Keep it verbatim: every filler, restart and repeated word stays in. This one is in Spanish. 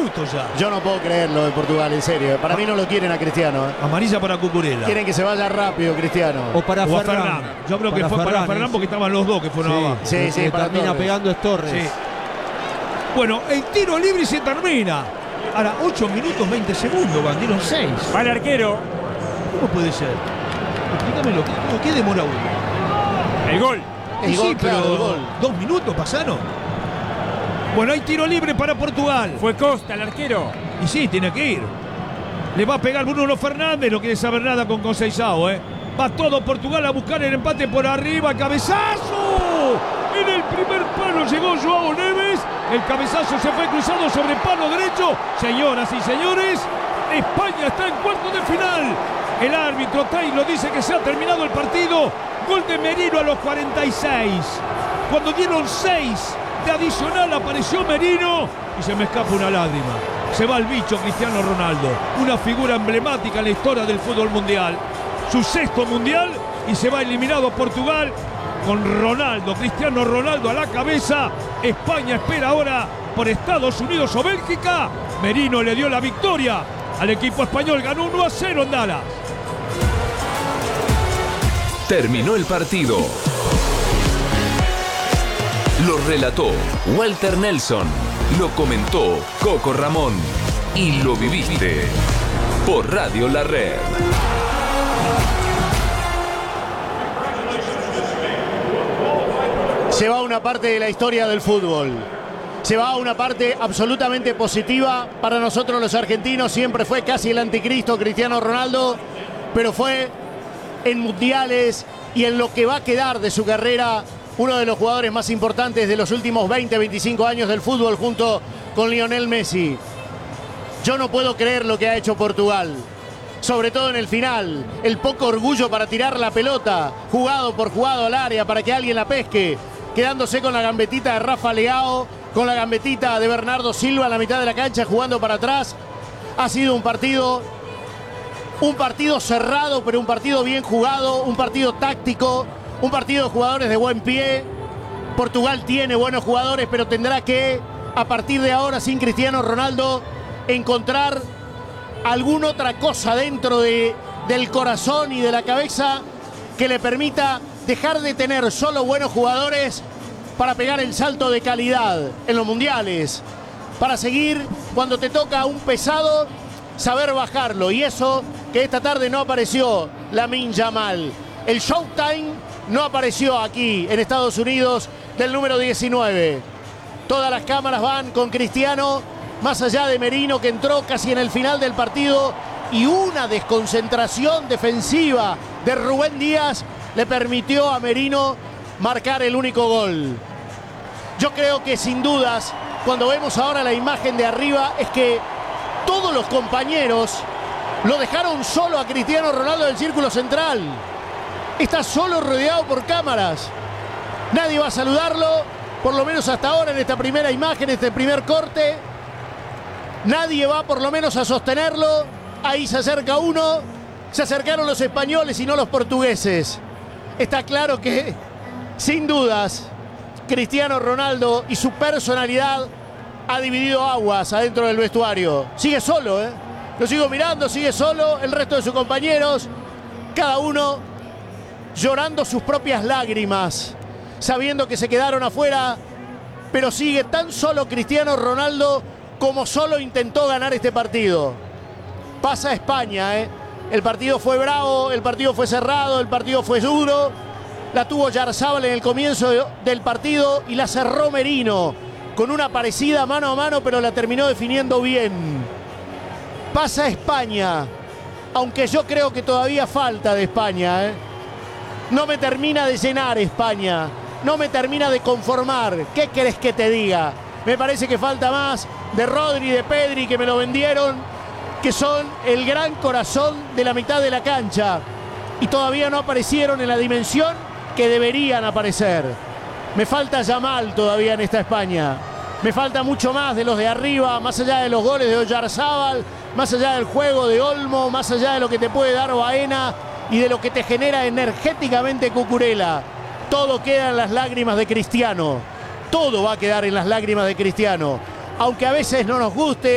minutos ya. Yo no puedo creerlo de Portugal, en serio. Para ah. mí no lo quieren a Cristiano. ¿eh? Amarilla para Cucurella. Quieren que se vaya rápido Cristiano. O para o Ferran. Ferran. Yo creo para que fue Ferran, para Ferran porque estaban los dos que fueron sí, abajo. Sí, sí, para termina Torres. pegando es Torres. Sí. Bueno, el tiro libre y se termina. Ahora, ocho minutos, veinte segundos, van, dieron seis. Va el arquero. ¿Cómo puede ser? Explícame lo que, lo que demora uno. El gol. El sí, gol, pero claro, el gol. dos minutos pasaron. Bueno, hay tiro libre para Portugal. Fue Costa el arquero. Y sí, tiene que ir. Le va a pegar Bruno Fernández, no quiere saber nada con Conceição, ¿eh? Va todo Portugal a buscar el empate por arriba. ¡Cabezazo! En el primer palo llegó Joao Neves. El cabezazo se fue cruzado sobre el palo derecho. Señoras y señores, España está en cuarto de final. El árbitro Taylor dice que se ha terminado el partido. Gol de Merino a los cuarenta y seis. Cuando dieron seis de adicional apareció Merino y se me escapa una lágrima. Se va el bicho Cristiano Ronaldo, una figura emblemática en la historia del fútbol mundial. Su sexto mundial y se va eliminado Portugal con Ronaldo, Cristiano Ronaldo a la cabeza. España espera ahora por Estados Unidos o Bélgica. Merino le dio la victoria al equipo español, ganó uno a cero en Dallas. Terminó el partido. Lo relató Walter Nelson. Lo comentó Coco Ramón. Y lo viviste por Radio La Red. Se va una parte de la historia del fútbol. Se va una parte absolutamente positiva para nosotros los argentinos. Siempre fue casi el anticristo Cristiano Ronaldo, pero fue en mundiales y en lo que va a quedar de su carrera uno de los jugadores más importantes de los últimos veinte, veinticinco años del fútbol junto con Lionel Messi. Yo no puedo creer lo que ha hecho Portugal, sobre todo en el final. El poco orgullo para tirar la pelota, jugado por jugado al área para que alguien la pesque, quedándose con la gambetita de Rafa Leao, con la gambetita de Bernardo Silva en la mitad de la cancha jugando para atrás. Ha sido un partido, un partido cerrado, pero un partido bien jugado, un partido táctico, un partido de jugadores de buen pie. Portugal tiene buenos jugadores, pero tendrá que, a partir de ahora, sin Cristiano Ronaldo, encontrar alguna otra cosa dentro de, del corazón y de la cabeza que le permita dejar de tener solo buenos jugadores para pegar el salto de calidad en los mundiales, para seguir cuando te toca un pesado, saber bajarlo. Y eso que esta tarde no apareció Lamine Yamal. El Showtime no apareció aquí en Estados Unidos del número diecinueve. Todas las cámaras van con Cristiano, más allá de Merino que entró casi en el final del partido, y una desconcentración defensiva de Rubén Díaz le permitió a Merino marcar el único gol. Yo creo que sin dudas, cuando vemos ahora la imagen de arriba, es que todos los compañeros lo dejaron solo a Cristiano Ronaldo del círculo central. Está solo, rodeado por cámaras. Nadie va a saludarlo, por lo menos hasta ahora en esta primera imagen, este primer corte. Nadie va por lo menos a sostenerlo. Ahí se acerca uno. Se acercaron los españoles y no los portugueses. Está claro que, sin dudas, Cristiano Ronaldo y su personalidad ha dividido aguas adentro del vestuario. Sigue solo, ¿eh? Lo sigo mirando, sigue solo. El resto de sus compañeros, cada uno llorando sus propias lágrimas, sabiendo que se quedaron afuera, pero sigue tan solo Cristiano Ronaldo como solo intentó ganar este partido. Pasa a España, ¿eh? El partido fue bravo, el partido fue cerrado, el partido fue duro. La tuvo Oyarzabal en el comienzo del partido y la cerró Merino con una parecida mano a mano, pero la terminó definiendo bien. Pasa a España, aunque yo creo que todavía falta de España, ¿eh? No me termina de llenar España, no me termina de conformar. ¿Qué querés que te diga? Me parece que falta más de Rodri y de Pedri, que me lo vendieron, que son el gran corazón de la mitad de la cancha, y todavía no aparecieron en la dimensión que deberían aparecer. Me falta Yamal todavía en esta España. Me falta mucho más de los de arriba, más allá de los goles de Oyarzabal, más allá del juego de Olmo, más allá de lo que te puede dar Baena y de lo que te genera energéticamente Cucurella. Todo queda en las lágrimas de Cristiano. Todo va a quedar en las lágrimas de Cristiano. Aunque a veces no nos guste,